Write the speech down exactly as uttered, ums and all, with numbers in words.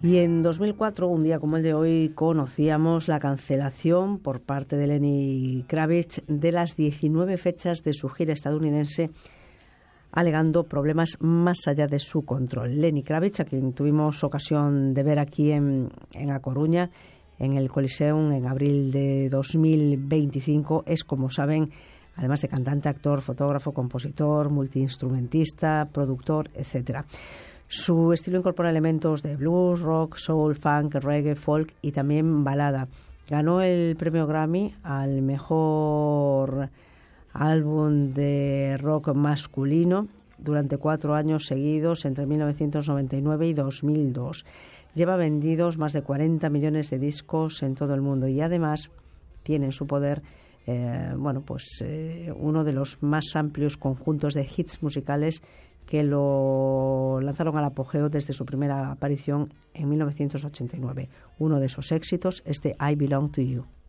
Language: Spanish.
Y en dos mil cuatro, un día como el de hoy, conocíamos la cancelación por parte de Lenny Kravitz de las diecinueve fechas de su gira estadounidense, alegando problemas más allá de su control. Lenny Kravitz, a quien tuvimos ocasión de ver aquí en, en A Coruña, en el Coliseum, en abril de dos mil veinticinco, es, como saben, además de cantante, actor, fotógrafo, compositor, multiinstrumentista, productor, etcétera. Su estilo incorpora elementos de blues, rock, soul, funk, reggae, folk y también balada. Ganó el premio Grammy al mejor álbum de rock masculino durante cuatro años seguidos, entre mil novecientos noventa y nueve y dos mil dos. Lleva vendidos más de cuarenta millones de discos en todo el mundo y además tiene en su poder eh, bueno, pues, eh, uno de los más amplios conjuntos de hits musicales que lo lanzaron al apogeo desde su primera aparición en mil novecientos ochenta y nueve. Uno de esos éxitos es de I Belong to You.